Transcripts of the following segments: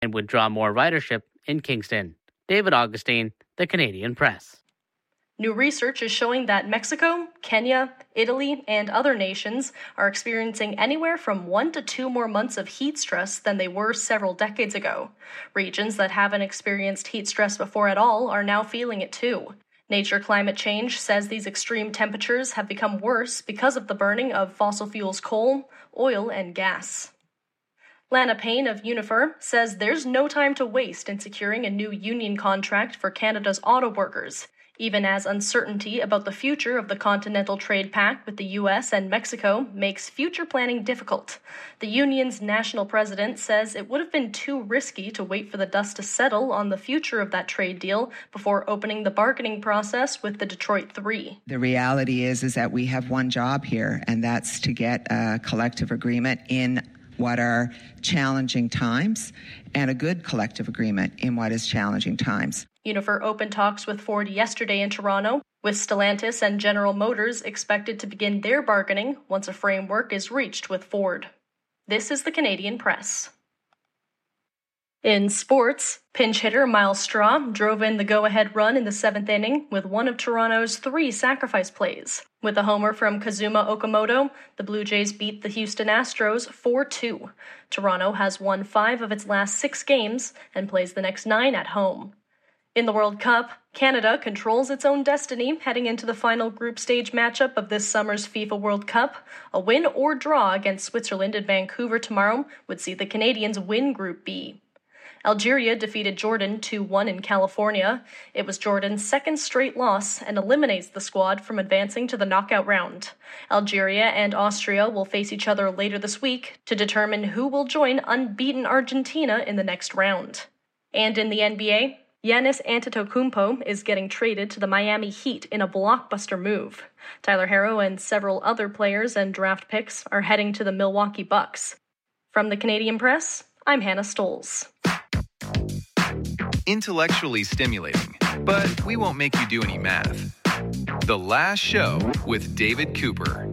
and would draw more ridership in Kingston. David Augustine, The Canadian Press. New research is showing that Mexico, Kenya, Italy, and other nations are experiencing anywhere from 1 to 2 more months of heat stress than they were several decades ago. Regions that haven't experienced heat stress before at all are now feeling it too. Nature Climate Change says these extreme temperatures have become worse because of the burning of fossil fuels coal, oil, and gas. Lana Payne of Unifor says there's no time to waste in securing a new union contract for Canada's auto workers, even as uncertainty about the future of the Continental Trade Pact with the U.S. and Mexico makes future planning difficult. The union's national president says it would have been too risky to wait for the dust to settle on the future of that trade deal before opening the bargaining process with the Detroit Three. The reality is that we have one job here, and that's to get a collective agreement in what are challenging times, and a good collective agreement in what is challenging times. Unifor opened talks with Ford yesterday in Toronto, with Stellantis and General Motors expected to begin their bargaining once a framework is reached with Ford. This is the Canadian Press. In sports, pinch hitter Myles Straw drove in the go-ahead run in the 7th inning with one of Toronto's 3 sacrifice plays. With a homer from Kazuma Okamoto, the Blue Jays beat the Houston Astros 4-2. Toronto has won 5 of its last 6 games and plays the next 9 at home. In the World Cup, Canada controls its own destiny heading into the final group stage matchup of this summer's FIFA World Cup. A win or draw against Switzerland in Vancouver tomorrow would see the Canadians win Group B. Algeria defeated Jordan 2-1 in California. It was Jordan's 2nd straight loss and eliminates the squad from advancing to the knockout round. Algeria and Austria will face each other later this week to determine who will join unbeaten Argentina in the next round. And in the NBA, Giannis Antetokounmpo is getting traded to the Miami Heat in a blockbuster move. Tyler Herro and several other players and draft picks are heading to the Milwaukee Bucks. From the Canadian Press, I'm Hannah Stoles. Intellectually stimulating, but we won't make you do any math. The Last Show with David Cooper.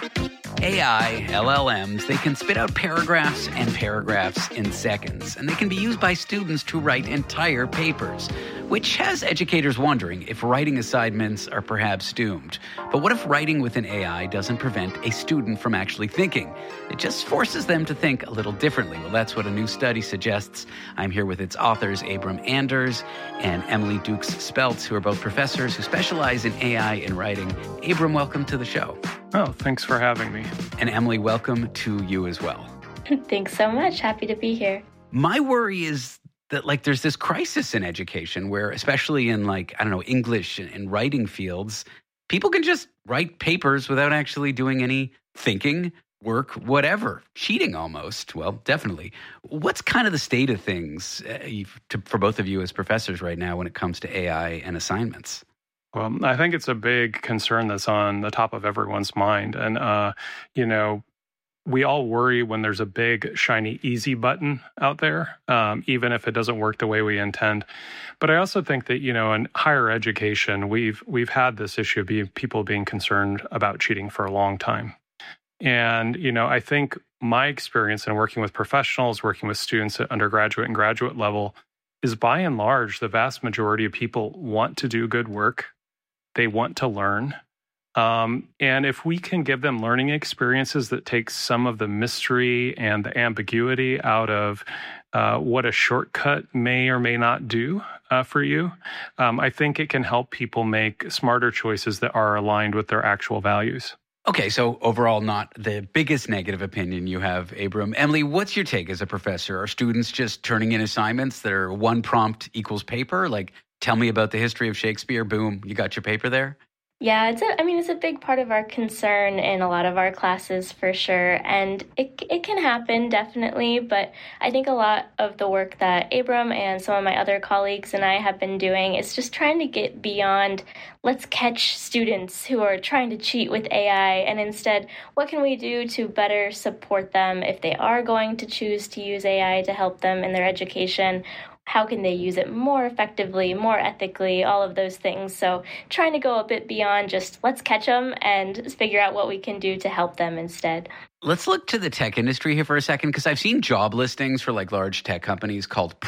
AI, LLMs, they can spit out paragraphs and paragraphs in seconds, and they can be used by students to write entire papers, which has educators wondering if writing assignments are perhaps doomed. But what if writing with an AI doesn't prevent a student from actually thinking? It just forces them to think a little differently. Well, that's what a new study suggests. I'm here with its authors, Abram Anders and Emily Dukes-Speltz, who are both professors who specialize in AI in writing. Abram, welcome to the show. Oh, thanks for having me. And Emily, welcome to you as well. Thanks so much. Happy to be here. My worry is that, there's this crisis in education where, especially in, English and writing fields, people can just write papers without actually doing any thinking, work, whatever. Cheating almost. Well, definitely. What's kind of the state of things for both of you as professors right now when it comes to AI and assignments? Well, I think it's a big concern that's on the top of everyone's mind. And, we all worry when there's a big, shiny, easy button out there, even if it doesn't work the way we intend. But I also think that, in higher education, we've had this issue of people being concerned about cheating for a long time. And, I think my experience in working with professionals, working with students at undergraduate and graduate level, is by and large, the vast majority of people want to do good work. They want to learn. And if we can give them learning experiences that take some of the mystery and the ambiguity out of what a shortcut may or may not do for you, I think it can help people make smarter choices that are aligned with their actual values. Okay, so overall, not the biggest negative opinion you have, Abram. Emily, what's your take as a professor? Are students just turning in assignments that are one prompt equals paper? Tell me about the history of Shakespeare. Boom, you got your paper there? Yeah, it's a big part of our concern in a lot of our classes for sure. And it can happen, definitely. But I think a lot of the work that Abram and some of my other colleagues and I have been doing is just trying to get beyond, let's catch students who are trying to cheat with AI. And instead, what can we do to better support them if they are going to choose to use AI to help them in their education? how can they use it more effectively, more ethically, all of those things. So trying to go a bit beyond just let's catch them and figure out what we can do to help them instead. Let's look to the tech industry here for a second, because I've seen job listings for like large tech companies called